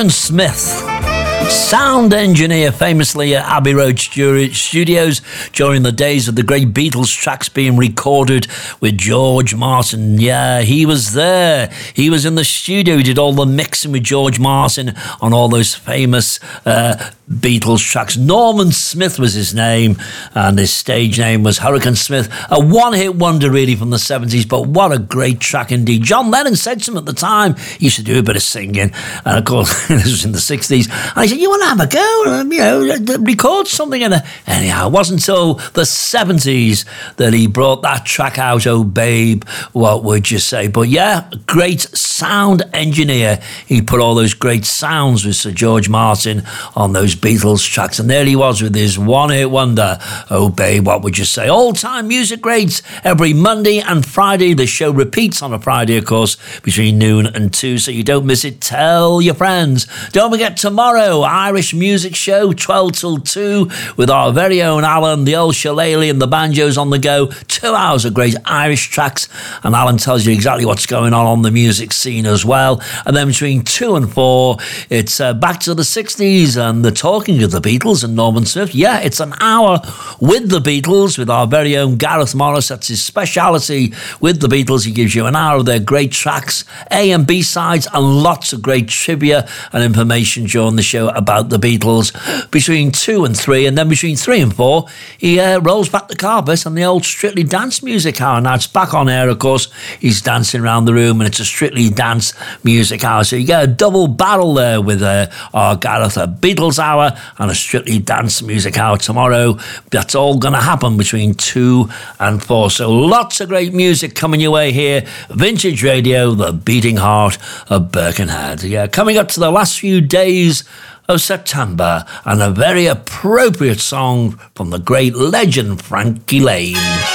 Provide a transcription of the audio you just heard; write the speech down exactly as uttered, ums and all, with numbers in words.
Hurricane Smith, sound engineer famously at Abbey Road Studios during the days of the great Beatles tracks being recorded with George Martin. Yeah, he was there. He was in the studio. He did all the mixing with George Martin on all those famous uh, Beatles tracks. Norman Smith was his name, and his stage name was Hurricane Smith. A one-hit wonder, really, from the seventies, but what a great track indeed. John Lennon said to him at the time, he used to do a bit of singing, and of course, this was in the sixties, and he said, you want to have a go, um, you know, record something? And anyhow, it wasn't until the seventies that he brought that track out, Oh Babe, What Would You Say? But yeah, great sound engineer. He put all those great sounds with Sir George Martin on those Beatles tracks, and there he was with his one-hit wonder, Oh Babe, What Would You Say? All-time music greats every Monday and Friday. The show repeats on a Friday, of course, between noon and two, so you don't miss it. Tell your friends. Don't forget, tomorrow, Irish Music Show, twelve till two, with our very own Alan, the old shillelagh and the banjos on the go. Two hours of great Irish tracks, and Alan tells you exactly what's going on on the music scene as well. And then between two and four, it's uh, back to the sixties and the talking of the Beatles and Norman Smith. Yeah, it's an hour with the Beatles, with our very own Gareth Morris. That's his speciality with the Beatles. He gives you an hour of their great tracks, A and B sides, and lots of great trivia and information during the show about the Beatles between two and three. And then between three and four, he uh, rolls back the carpet and the old Strictly Dance Music Hour. Now it's back on air, of course. He's dancing around the room, and it's a Strictly Dance Music Hour. So you get a double barrel there with uh, our Gareth, a Beatles hour and a Strictly Dance Music Hour tomorrow. That's all going to happen between two and four. So lots of great music coming your way here. Vintage Radio, the beating heart of Birkenhead. Yeah, coming up to the last few days of September, and a very appropriate song from the great legend Frankie Lane.